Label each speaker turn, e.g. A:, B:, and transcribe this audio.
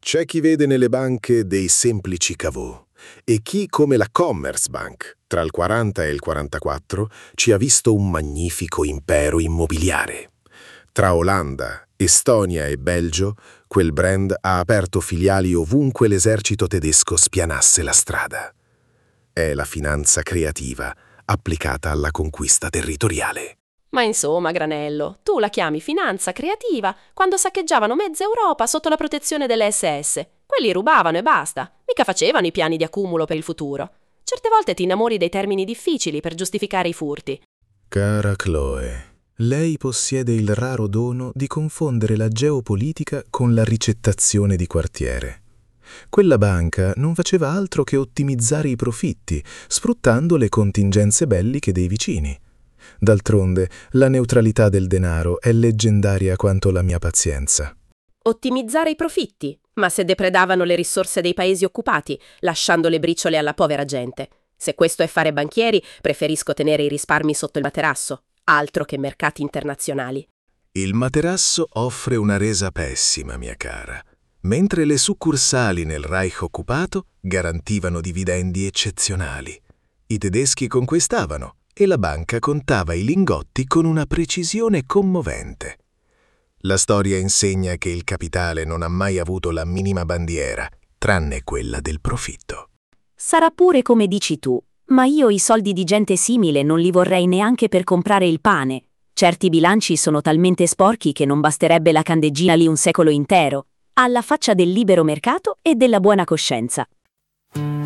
A: C'è chi vede nelle banche dei semplici cavò e chi, come la Commerzbank, tra il 40 e il 44, ci ha visto un magnifico impero immobiliare. Tra Olanda, Estonia e Belgio, quel brand ha aperto filiali ovunque l'esercito tedesco spianasse la strada. È la finanza creativa applicata alla conquista territoriale.
B: Ma insomma, Granello, tu la chiami finanza creativa quando saccheggiavano mezza Europa sotto la protezione delle SS. Quelli rubavano e basta, mica facevano i piani di accumulo per il futuro. Certe volte ti innamori dei termini difficili per giustificare i furti.
C: Cara Chloe, lei possiede il raro dono di confondere la geopolitica con la ricettazione di quartiere. Quella banca non faceva altro che ottimizzare i profitti, sfruttando le contingenze belliche dei vicini. D'altronde, la neutralità del denaro è leggendaria quanto la mia pazienza.
B: Ottimizzare i profitti? Ma se depredavano le risorse dei paesi occupati, lasciando le briciole alla povera gente. Se questo è fare banchieri, preferisco tenere i risparmi sotto il materasso. Altro che mercati internazionali.
C: Il materasso offre una resa pessima, mia cara, mentre le succursali nel Reich occupato garantivano dividendi eccezionali. I tedeschi conquistavano e la banca contava i lingotti con una precisione commovente. La storia insegna che il capitale non ha mai avuto la minima bandiera, tranne quella del profitto.
D: Sarà pure come dici tu, ma io i soldi di gente simile non li vorrei neanche per comprare il pane. Certi bilanci sono talmente sporchi che non basterebbe la candeggina lì un secolo intero, alla faccia del libero mercato e della buona coscienza.